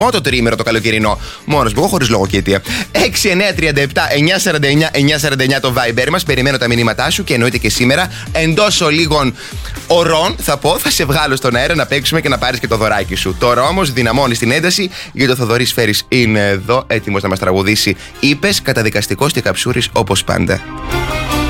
Μόνο το τριήμερο το καλοκαιρινό. Μόνος μου, εγώ χωρίς λόγο και αιτία. 6937-949 το Viber μας. Περιμένω τα μηνύματά σου και εννοείται και σήμερα. Εντός λίγων ωρών θα σε βγάλω στον αέρα να παίξουμε και να πάρεις και το δωράκι σου. Τώρα όμως δυναμώνεις την ένταση γιατί ο Θοδωρής Σφαίρης είναι εδώ έτοιμος να μας τραγουδήσει. Είπες, καταδικαστικός και καψούρης όπως πάντα.